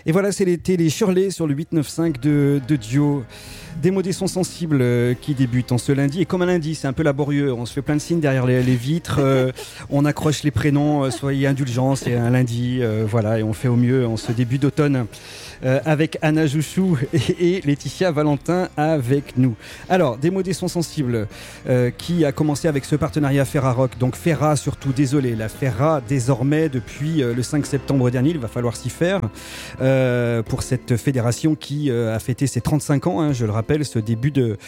Et voilà, c'était les Shirley sur le 895 de Dio. Des mots des sons sensibles qui débutent en ce lundi. Et comme un lundi, c'est un peu laborieux. On se fait plein de signes derrière les vitres. On accroche les prénoms. Soyez indulgents, c'est un lundi. Voilà, et on fait au mieux en ce début d'automne. Avec Anna Jouchou et Laetitia Valentin avec nous. Alors, des mots des sons sensibles qui a commencé avec ce partenariat Ferrarock. Donc Ferra surtout, désolé, la Ferra désormais depuis le 5 septembre dernier, il va falloir s'y faire pour cette fédération qui a fêté ses 35 ans, hein, je le rappelle, ce début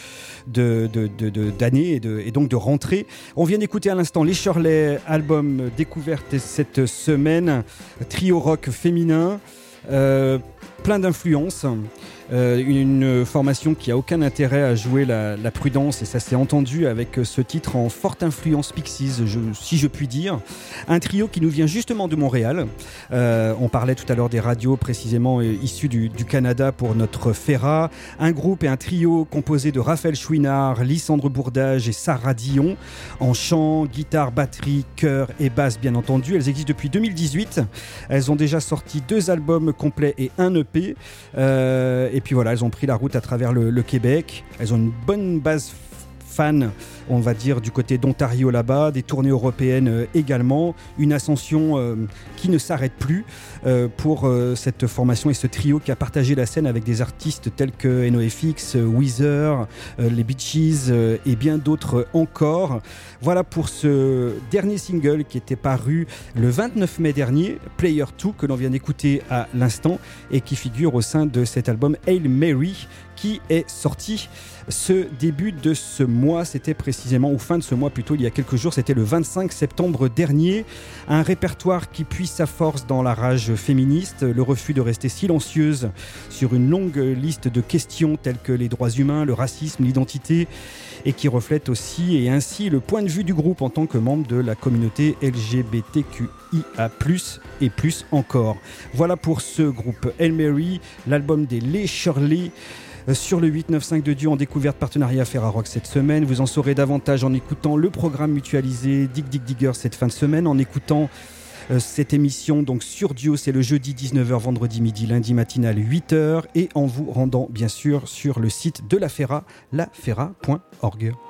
d'année et donc de rentrée. On vient d'écouter à l'instant les Shirley, album découverte cette semaine, trio rock féminin. Plein d'influences, une formation qui a aucun intérêt à jouer la prudence, et ça s'est entendu avec ce titre en forte influence Pixies, si je puis dire. Un trio qui nous vient justement de Montréal. On parlait tout à l'heure des radios précisément issus du Canada pour notre Ferra. Un groupe et un trio composé de Raphaël Chouinard, Lysandre Bourdage et Sarah Dion en chant, guitare, batterie, chœur et basse bien entendu. Elles existent depuis 2018. Elles ont déjà sorti 2 albums complets et un EP. Et puis voilà, elles ont pris la route à travers le Québec. Elles ont une bonne base fan, on va dire, du côté d'Ontario là-bas, des tournées européennes également, une ascension qui ne s'arrête plus pour cette formation et ce trio qui a partagé la scène avec des artistes tels que NoFX, Weezer, les Bee Gees et bien d'autres encore. Voilà pour ce dernier single qui était paru le 29 mai dernier, Player 2, que l'on vient d'écouter à l'instant et qui figure au sein de cet album Hail Mary qui est sorti ce début de ce mois, c'était précisément, ou fin de ce mois plutôt, il y a quelques jours, c'était le 25 septembre dernier. Un répertoire qui puise sa force dans la rage féministe, le refus de rester silencieuse sur une longue liste de questions telles que les droits humains, le racisme, l'identité, et qui reflète aussi et ainsi le point de vue du groupe en tant que membre de la communauté LGBTQIA+, et plus encore. Voilà pour ce groupe Hail Mary, l'album des Les Shirley, sur le 895 de Dio en découverte partenariat Ferrarock cette semaine. Vous en saurez davantage en écoutant le programme mutualisé Dig Dig Digger cette fin de semaine, en écoutant cette émission donc sur Dio, c'est le jeudi 19h, vendredi midi, lundi matinal 8h, et en vous rendant bien sûr sur le site de la Ferra, laferra.org.